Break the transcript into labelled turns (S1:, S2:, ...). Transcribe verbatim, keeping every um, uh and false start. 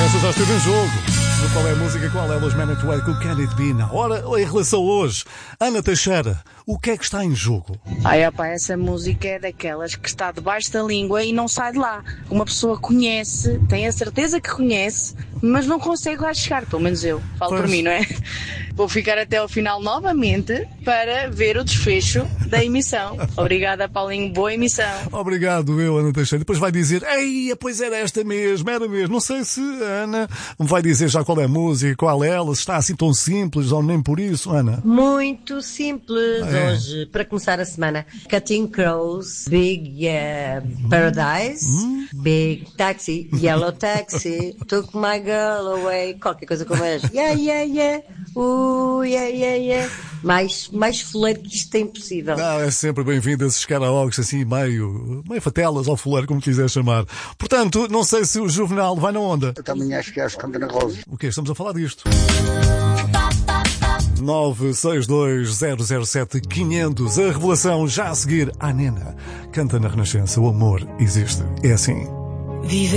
S1: Renascença já esteve em jogo. No Qual é a Música, Qual é Los Man at Work, o Can It Be? Na hora, em relação hoje, Ana Teixeira, o que é que está em jogo?
S2: Ai, opa, essa música é daquelas que está debaixo da língua e não sai de lá. Uma pessoa conhece, tem a certeza que conhece, mas não consegue lá chegar, pelo menos eu. Falo
S1: Pois.
S2: por mim, não é? Vou ficar até ao final novamente para ver o desfecho da emissão. Obrigada, Paulinho. Boa emissão.
S1: Obrigado, eu, Ana Teixeira. Depois vai dizer, ei, pois era esta mesmo, era mesmo. Não sei se a Ana me vai dizer já qual é a música, qual é ela, se está assim tão simples ou nem por isso, Ana.
S3: Muito simples
S1: É.
S3: hoje, para começar a semana. Cutting Crows, Big yeah, Paradise,
S1: Hum?
S3: Big Taxi, Yellow Taxi, Took My Girl Away, qualquer coisa como é. Yeah, yeah, yeah, uh, yeah, yeah, yeah. Mais, mais foleiro que isto é impossível.
S1: Não, é sempre bem-vindo esses karaokes assim, meio, meio fatelas ou fuleiro, como quiser chamar. Portanto, não sei se o Juvenal vai na onda.
S4: Eu também acho que é as Cantana Rosa.
S1: O que estamos a falar disto? nove seis dois zero zero sete quinhentos. A revelação já a seguir. A Nena canta na Renascença. O amor existe. É assim.
S5: Viver